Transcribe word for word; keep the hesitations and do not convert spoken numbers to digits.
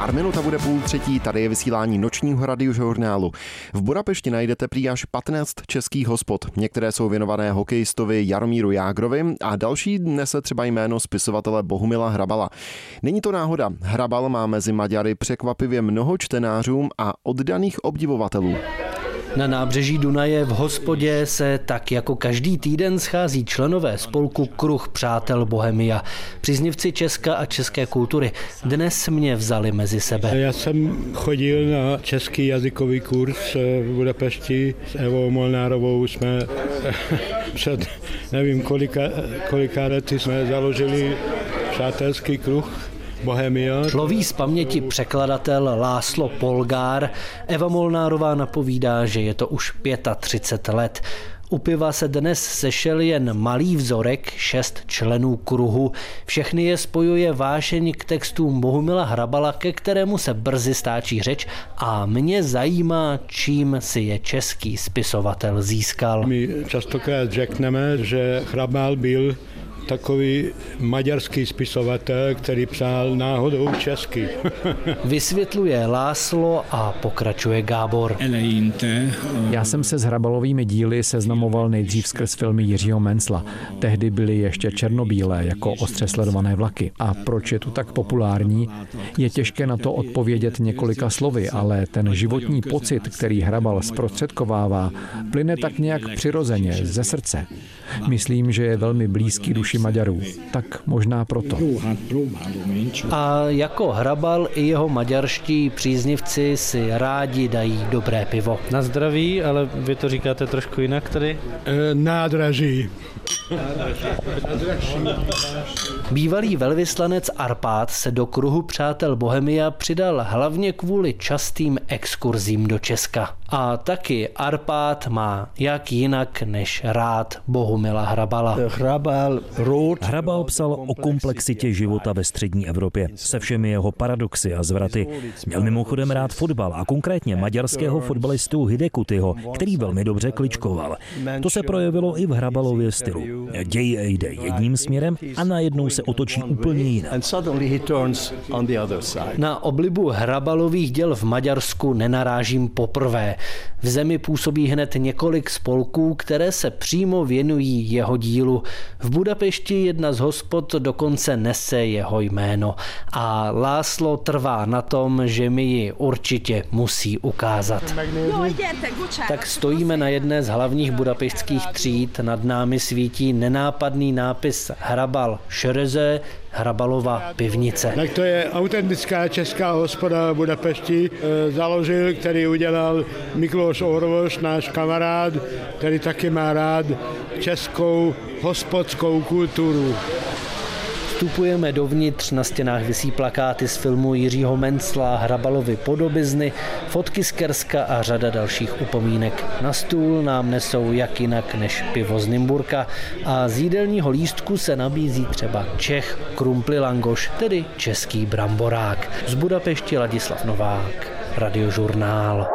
Pár minut a bude půl třetí, tady je vysílání nočního radiožurnálu. V Budapešti najdete prý až patnáct českých hospod. Některé jsou věnované hokejistovi Jaromíru Jágrovi a další nese třeba jméno spisovatele Bohumila Hrabala. Není to náhoda. Hrabal má mezi Maďary překvapivě mnoho čtenářů a oddaných obdivovatelů. Na nábřeží Dunaje v hospodě se tak jako každý týden schází členové spolku Kruh přátel Bohemia. Příznivci Česka a české kultury dnes mě vzali mezi sebe. Já jsem chodil na český jazykový kurz v Budapešti s Evou Molnárovou. Jsme před nevím kolika, kolika lety jsme založili přátelský kruh Bohemia. Loví z paměti překladatel László Polgár. Eva Molnárová napovídá, že je to už třicet pět let. U piva se dnes sešel jen malý vzorek, šest členů kruhu. Všechny je spojuje vášeň k textům Bohumila Hrabala, ke kterému se brzy stáčí řeč, a mě zajímá, čím si je český spisovatel získal. My častokrát řekneme, že Hrabal byl takový maďarský spisovatel, který psal náhodou česky. Vysvětluje László a pokračuje Gábor. Já jsem se s Hrabalovými díly seznamoval nejdřív skrz filmy Jiřího Mencla. Tehdy byly ještě černobílé, jako ostře sledované vlaky. A proč je tu tak populární? Je těžké na to odpovědět několika slovy, ale ten životní pocit, který Hrabal zprostředkovává, plyne tak nějak přirozeně, ze srdce. Myslím, že je velmi blízký duši Maďarů. Tak možná proto. A jako Hrabal i jeho maďarští příznivci si rádi dají dobré pivo. Na zdraví, ale vy to říkáte trošku jinak tady? E, nádraží. Bývalý velvyslanec Arpád se do kruhu přátel Bohemia přidal hlavně kvůli častým exkurzím do Česka. A taky Arpád má jak jinak než rád Bohumila Hrabala. Hrabal, Hrabal psal o komplexitě života ve střední Evropě se všemi jeho paradoxy a zvraty. Měl mimochodem rád fotbal a konkrétně maďarského fotbalistu Hidekutyho, který velmi dobře kličkoval. To se projevilo i v Hrabalově stylu. Děj jde jedním směrem a najednou se otočí úplně jinak. Na oblibu Hrabalových děl v Maďarsku nenarážím poprvé. V zemi působí hned několik spolků, které se přímo věnují jeho dílu. V Budapešti jedna z hospod dokonce nese jeho jméno a László trvá na tom, že mi ji určitě musí ukázat. Tak stojíme na jedné z hlavních budapešťských tříd, nad námi svítí nenápadný nápis Hrabal Šereze, Hrabalova pivnice. Tak to je autentická česká hospoda v Budapešti, e, založil, který udělal Mikloš Orvoš, náš kamarád, který taky má rád českou hospodskou kulturu. Vstupujeme dovnitř, na stěnách visí plakáty z filmu Jiřího Mencla, Hrabalovy podobizny, fotky z Kerska a řada dalších upomínek. Na stůl nám nesou jak jinak než pivo z Nymburka a z jídelního lístku se nabízí třeba Čech Krumpli Langoš, tedy český bramborák. Z Budapešti Ladislav Novák, Radiožurnál.